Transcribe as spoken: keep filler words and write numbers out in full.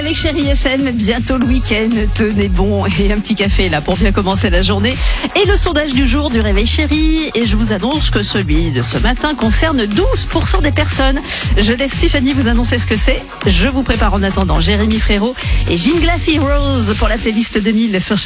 avec Chérie F M, bientôt le week-end, tenez bon et un petit café là pour bien commencer la journée. Et le sondage du jour du Réveil Chérie, et je vous annonce que celui de ce matin concerne douze pour cent des personnes. Je laisse Tiffany vous annoncer ce que c'est. Je vous prépare en attendant Jérémy Frérot et Gym Glass Heroes pour la playlist deux mille sur